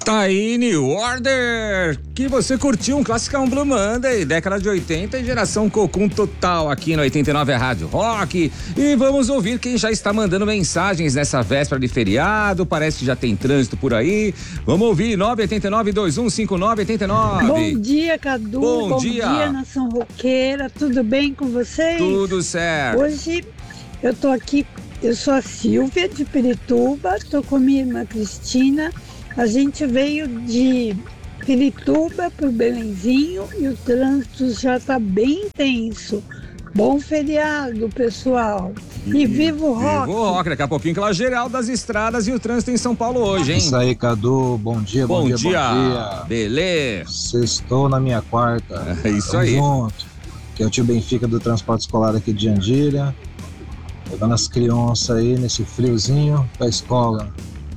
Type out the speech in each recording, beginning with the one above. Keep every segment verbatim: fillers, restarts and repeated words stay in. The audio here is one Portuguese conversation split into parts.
Tá aí, New Order, que você curtiu um classicão Blue Monday, década de oitenta e geração Cocum total aqui no oitenta e nove Rádio Rock. E vamos ouvir quem já está mandando mensagens nessa véspera de feriado, parece que já tem trânsito por aí. Vamos ouvir, nove oito nove, dois um cinco nove oito nove. Bom dia, Cadu. Bom, Bom dia. dia, nação roqueira. Tudo bem com vocês? Tudo certo. Hoje eu tô aqui, eu sou a Silvia de Pirituba, tô com minha irmã Cristina. A gente veio de Pirituba pro Belenzinho e o trânsito já tá bem intenso. Bom feriado, pessoal. E, e viva o rock. Viva o rock. Daqui a pouquinho aquela geral das estradas e o trânsito em São Paulo hoje, hein? Isso aí, Cadu. Bom dia, bom, bom dia, dia, bom dia. Beleza. Sextou na minha quarta. É isso Tamo aí. Junto. Que é o tio Benfica do transporte escolar aqui de Andilha. Levando as crianças aí nesse friozinho pra escola.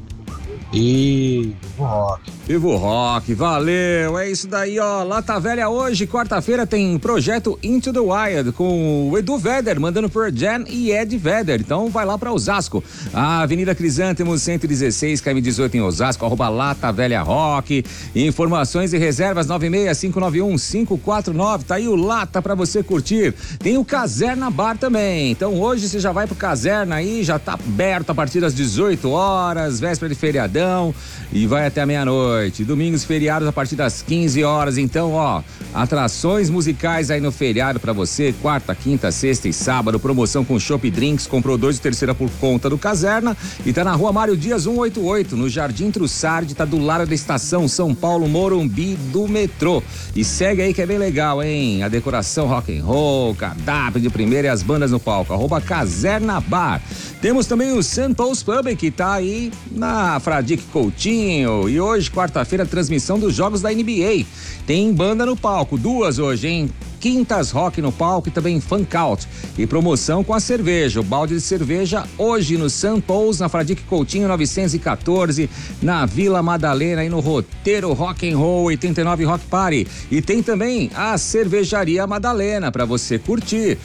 E viva o rock. Viva o rock, valeu, é isso daí, ó. Lata Velha hoje, quarta-feira, tem projeto Into the Wild com o Edu Vedder, mandando por Jen e Ed Vedder. Então vai lá pra Osasco. A Avenida Crisântemos, cento e dezesseis, K M dezoito em Osasco, arroba Lata Velha Rock. Informações e reservas nove seis cinco nove um cinco quatro nove. Tá aí o Lata pra você curtir. Tem o Caserna Bar também. Então hoje você já vai pro Caserna aí, já tá aberto a partir das dezoito horas, véspera de feriadão, e vai até a meia-noite. Domingos feriados a partir das quinze horas. Então, ó, atrações musicais aí no feriado pra você, quarta, quinta, sexta e sábado, promoção com chopp e drinks, comprou dois e terceira por conta do Caserna, e tá na rua Mário Dias cento e oitenta e oito, no Jardim Trussardi, tá do lado da estação São Paulo Morumbi do metrô. E segue aí que é bem legal, hein? A decoração rock and roll, cardápio de primeira e as bandas no palco, arroba Caserna Bar. Temos também o Saint Paul's Pub, que tá aí na Fradique Coutinho, e hoje, quarta-feira, transmissão dos jogos da N B A. Tem banda no palco, duas hoje, hein? Quintas Rock no palco e também Funk Out. E promoção com a cerveja, o balde de cerveja hoje no Saint Paul's, na Fradique Coutinho novecentos e quatorze, na Vila Madalena e no Roteiro Rock and Roll oitenta e nove Rock Party. E tem também a Cervejaria Madalena para você curtir.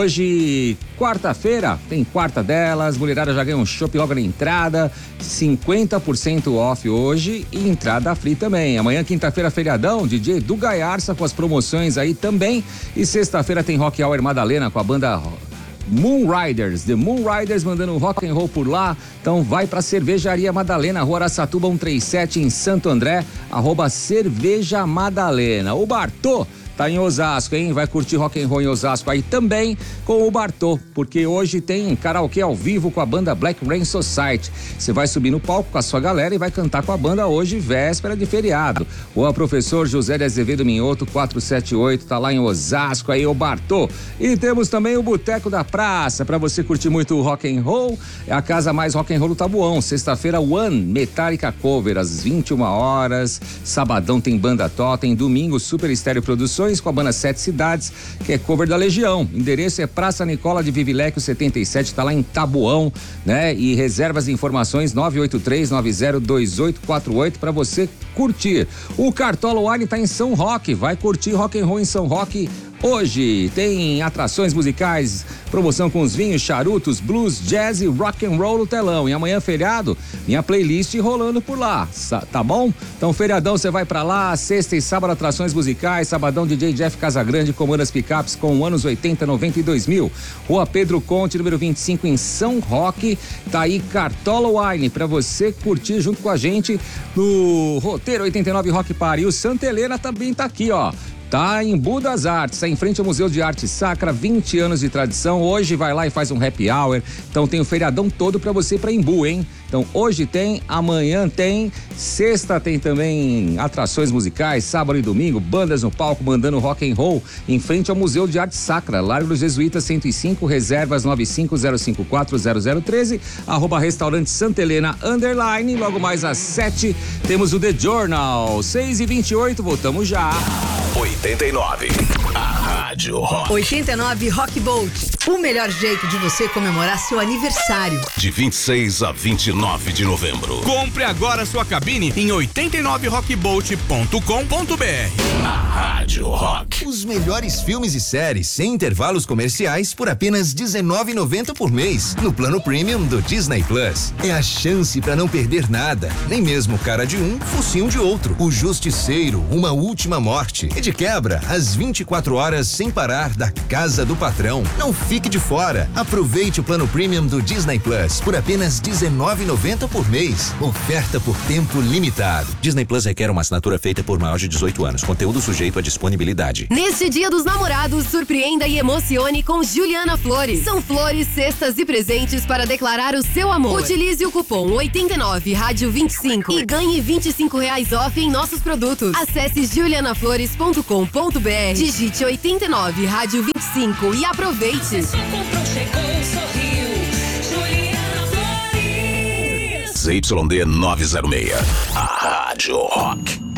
Hoje, quarta-feira, tem quarta delas, mulherada já ganha um chopp logo na entrada, cinquenta por cento off hoje e entrada free também. Amanhã, quinta-feira, feriadão, D J do Gaiarsa com as promoções aí também. E sexta-feira tem Rock Hour Madalena com a banda Moon Riders, The Moon Riders mandando um rock and roll por lá. Então vai pra Cervejaria Madalena, Rua Araçatuba cento e trinta e sete em Santo André, arroba Cerveja Madalena. O Bartô tá em Osasco, hein? Vai curtir rock and roll em Osasco aí também com o Bartô, porque hoje tem karaokê ao vivo com a banda Black Rain Society. Você vai subir no palco com a sua galera e vai cantar com a banda hoje, véspera de feriado. O professor José de Azevedo Minhoto, quatrocentos e setenta e oito, tá lá em Osasco aí, o Bartô. E temos também o Boteco da Praça, pra você curtir muito o rock and roll. É a casa mais rock and roll do Tabuão. Sexta-feira, One Metallica Cover, às vinte e uma horas. Sabadão tem banda Totem. Domingo, Super Estéreo Produções com a banda Sete Cidades, que é cover da Legião. Endereço é Praça Nicola de Viviléquio setenta e sete, tá lá em Tabuão, né? E reservas e informações nove oito três nove zero dois oito quatro oito para você curtir. O Cartola Wine tá em São Roque, vai curtir rock and roll em São Roque. Hoje tem atrações musicais, promoção com os vinhos, charutos, blues, jazz e rock and roll no telão. E amanhã feriado, minha playlist rolando por lá, tá bom? Então feriadão você vai pra lá, sexta e sábado atrações musicais, sabadão D J Jeff Casagrande comanda as picapes com anos oitenta, noventa e dois mil. Rua Pedro Conte, número vinte e cinco em São Roque, tá aí Cartola Wine pra você curtir junto com a gente no Roteiro oitenta e nove Rock Party. E o Santa Helena também tá aqui, ó. Tá em Embu das Artes, tá em frente ao Museu de Arte Sacra, vinte anos de tradição. Hoje vai lá e faz um happy hour. Então tem o feriadão todo pra você ir pra Embu, hein? Então hoje tem, amanhã tem, sexta tem também atrações musicais, sábado e domingo, bandas no palco mandando rock and roll em frente ao Museu de Arte Sacra, Largo dos Jesuítas cento e cinco, reservas nove cinco zero cinco quatro zero zero um três, arroba restaurante Santa Helena underline. Logo mais às sete temos o The Journal, seis e vinte e oito, voltamos já. oitenta e nove, a Rádio Rock. oitenta e nove Rock Bolt. O melhor jeito de você comemorar seu aniversário. De vinte e seis a vinte e nove de novembro. Compre agora sua cabine em oitenta e nove rockbolt ponto com ponto br. A Rádio Rock. Os melhores filmes e séries sem intervalos comerciais por apenas dezenove reais e noventa centavos por mês no plano premium do Disney Plus. É a chance para não perder nada, nem mesmo cara de um, focinho de outro. O Justiceiro, Uma Última Morte e de quebra, as vinte e quatro horas sem parar da Casa do Patrão. Não fique de fora. Aproveite o plano premium do Disney Plus por apenas dezenove reais e noventa centavos por mês. Oferta por tempo limitado. Disney Plus requer uma assinatura feita por maior de dezoito anos. Conteúdo sujeito à disponibilidade. Neste Dia dos Namorados, surpreenda e emocione com Juliana Flores. São flores, cestas e presentes para declarar o seu amor. Utilize o cupom oitenta e nove rádio vinte e cinco e ganhe vinte e cinco reais off em nossos produtos. Acesse juliana flores ponto com ponto br, digite oitenta e nove rádio vinte e cinco e aproveite. Z Y D novecentos e seis. A Rádio Rock.